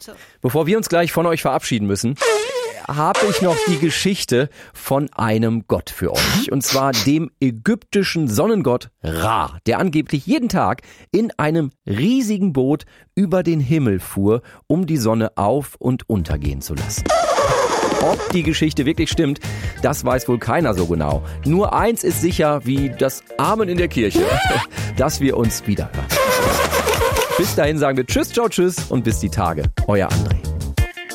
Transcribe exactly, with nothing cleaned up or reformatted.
Bevor wir uns gleich von euch verabschieden müssen, habe ich noch die Geschichte von einem Gott für euch. Und zwar dem ägyptischen Sonnengott Ra, der angeblich jeden Tag in einem riesigen Boot über den Himmel fuhr, um die Sonne auf- und untergehen zu lassen. Ob die Geschichte wirklich stimmt, das weiß wohl keiner so genau. Nur eins ist sicher, wie das Amen in der Kirche, dass wir uns wiederhören. Bis dahin sagen wir Tschüss, ciao, tschüss und bis die Tage. Euer André.